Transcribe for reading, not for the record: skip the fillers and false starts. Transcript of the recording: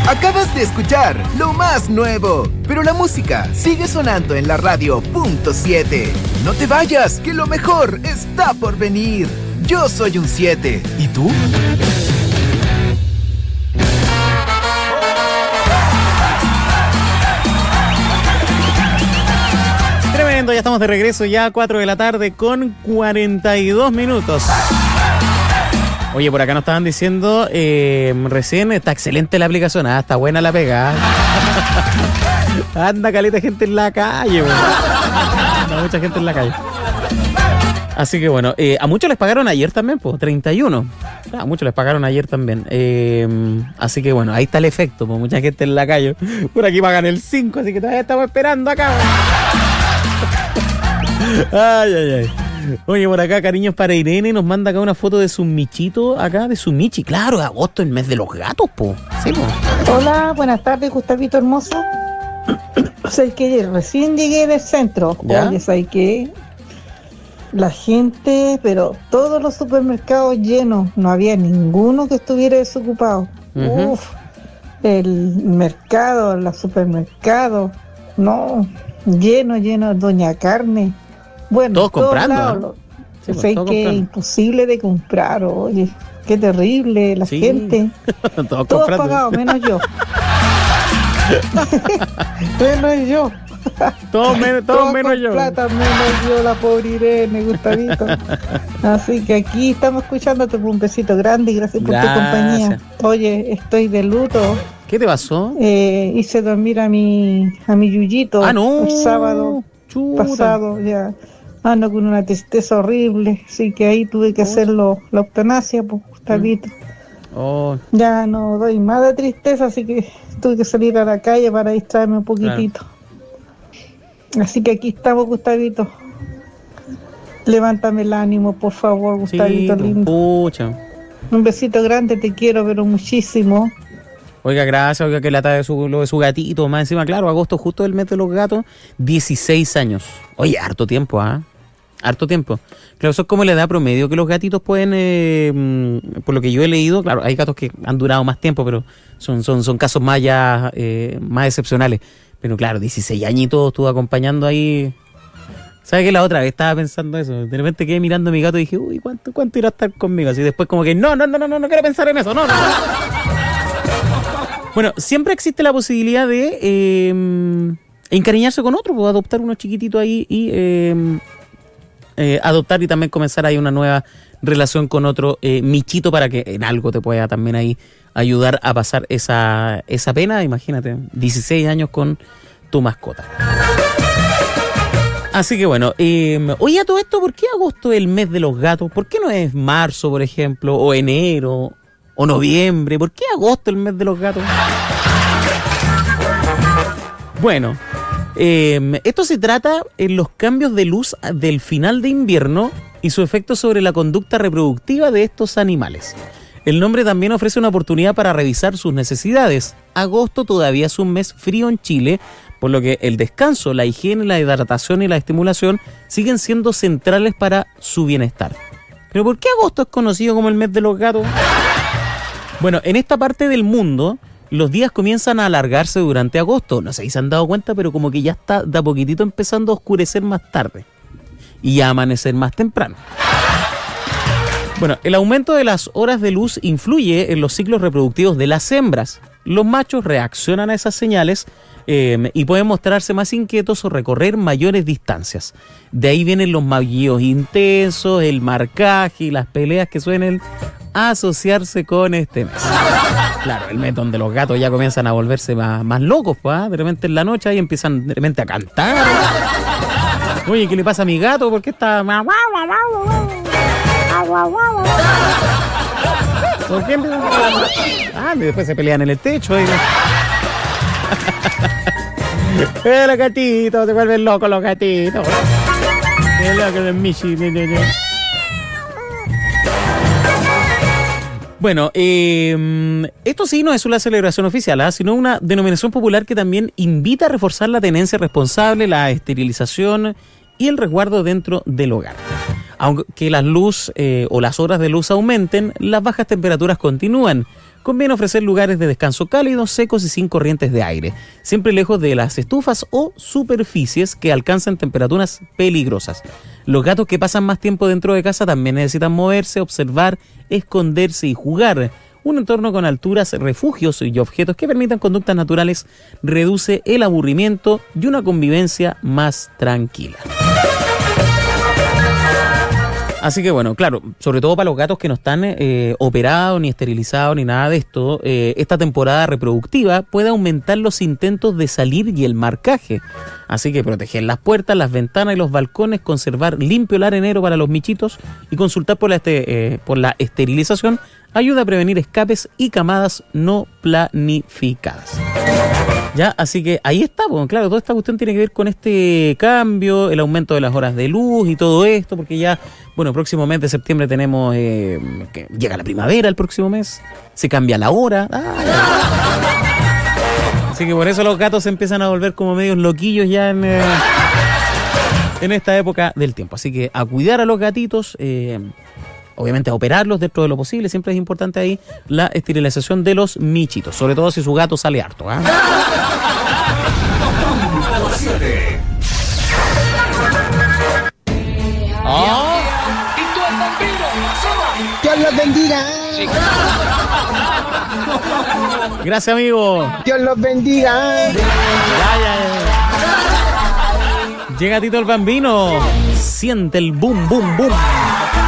Acabas de escuchar lo más nuevo, pero la música sigue sonando en la radio .7. No te vayas, que lo mejor está por venir. Yo soy un 7. ¿Y tú? Tremendo, ya estamos de regreso, ya 4 de la tarde con 42 minutos. Oye, por acá nos estaban diciendo recién, está excelente la aplicación, está buena la pega. Anda caleta de gente en la calle, anda mucha gente en la calle. Así que bueno, a muchos les pagaron ayer también, 31. A muchos les pagaron ayer también. Así que bueno, ahí está el efecto, mucha gente en la calle. Por aquí pagan el 5, así que todavía estamos esperando acá. Ay, ay, ay. Oye, por acá, cariños para Irene, nos manda acá una foto de su michito, acá, de su michi. Claro, agosto, el mes de los gatos, po. Sí, po. Hola, buenas tardes, Gustavito hermoso. Sé que recién llegué del centro. ¿Ya? Oye, sé que la gente, pero todos los supermercados llenos, no había ninguno que estuviera desocupado. Uh-huh. Uf, el mercado, los supermercados, no, lleno, Doña Carne. Bueno, todos comprando, lados, sí, sé todos que comprando. imposible de comprar, oye, qué terrible la Sí. gente. Todos Todos comprando. pagados, menos yo. menos yo. Todos menos con yo. plata, menos yo, la pobre Irene, Gustavito. Así que aquí estamos escuchándote, un besito grande y gracias por tu compañía. Oye, estoy de luto. ¿Qué te pasó? Hice dormir a mi Yuyito No. el sábado Chuta. pasado, ya ando con una tristeza horrible, así que ahí tuve que hacerlo la eutanasia, pues, Gustavito. Oh, Ya no doy más de tristeza, así que tuve que salir a la calle para distraerme un poquitito. Así que aquí estamos, Gustavito. Levántame el ánimo, por favor, Gustavito sí, lindo. pucha. Un besito grande, te quiero, pero muchísimo. Oiga, gracias, oiga, que lata de lo de su gatito. Más encima, claro, agosto, justo el mes de los gatos, 16 años. Oye, harto tiempo, harto tiempo. Claro, eso es como la edad promedio que los gatitos pueden, por lo que yo he leído, claro, hay gatos que han durado más tiempo, pero son casos más ya, más excepcionales. Pero claro, 16 añitos estuvo acompañando ahí. ¿Sabes qué? La otra vez estaba pensando eso. De repente quedé mirando a mi gato y dije, uy, ¿cuánto irá a estar conmigo? Así después como que, no quiero pensar en eso, no. Bueno, siempre existe la posibilidad de encariñarse con otro, adoptar uno chiquitito ahí y adoptar y también comenzar ahí una nueva relación con otro michito para que en algo te pueda también ahí ayudar a pasar esa pena. Imagínate, 16 años con tu mascota. Así que bueno, oye, a todo esto, ¿por qué agosto es el mes de los gatos? ¿Por qué no es marzo, por ejemplo, o enero, o noviembre? ¿Por qué agosto el mes de los gatos? Bueno, esto se trata en los cambios de luz del final de invierno y su efecto sobre la conducta reproductiva de estos animales. El nombre también ofrece una oportunidad para revisar sus necesidades. Agosto todavía es un mes frío en Chile, por lo que el descanso, la higiene, la hidratación y la estimulación siguen siendo centrales para su bienestar. ¿Pero por qué agosto es conocido como el mes de los gatos? Bueno, en esta parte del mundo, los días comienzan a alargarse durante agosto. No sé si se han dado cuenta, pero como que ya está de a poquitito empezando a oscurecer más tarde y a amanecer más temprano. Bueno, el aumento de las horas de luz influye en los ciclos reproductivos de las hembras. Los machos reaccionan a esas señales y pueden mostrarse más inquietos o recorrer mayores distancias. De ahí vienen los maullidos intensos, el marcaje y las peleas que suelen asociarse con este mes. Claro, el mes donde los gatos ya comienzan a volverse más locos, de repente en la noche ahí empiezan de repente a cantar. Oye, ¿qué le pasa a mi gato? ¿Por qué está...? ¿Por qué empiezan a...? Y después se pelean en el techo. Los gatitos, se vuelven locos los gatitos. Qué loco los Michi. Bueno, esto sí no es una celebración oficial, sino una denominación popular que también invita a reforzar la tenencia responsable, la esterilización y el resguardo dentro del hogar. Aunque las luz o las horas de luz aumenten, las bajas temperaturas continúan, Conviene ofrecer lugares de descanso cálidos, secos y sin corrientes de aire, siempre lejos de las estufas o superficies que alcanzan temperaturas peligrosas. Los gatos que pasan más tiempo dentro de casa también necesitan moverse, observar, esconderse y jugar. Un entorno con alturas, refugios y objetos que permitan conductas naturales reduce el aburrimiento y una convivencia más tranquila. Así que bueno, claro, sobre todo para los gatos que no están operados, ni esterilizados, ni nada de esto, esta temporada reproductiva puede aumentar los intentos de salir y el marcaje. Así que proteger las puertas, las ventanas y los balcones, conservar limpio el arenero para los michitos y consultar por la esterilización ayuda a prevenir escapes y camadas no planificadas. Ya, así que ahí está, pues, claro, toda esta cuestión tiene que ver con este cambio, el aumento de las horas de luz y todo esto, porque ya, bueno, próximo mes de septiembre tenemos que llega la primavera el próximo mes, se cambia la hora. Así que por eso los gatos se empiezan a volver como medios loquillos ya en esta época del tiempo. Así que a cuidar a los gatitos, obviamente a operarlos dentro de lo posible. Siempre es importante ahí la esterilización de los michitos, sobre todo si su gato sale harto. Dios los bendiga. Gracias, amigo. Dios los bendiga. Ya. Llega Tito el Bambino. Siente el boom, boom, boom.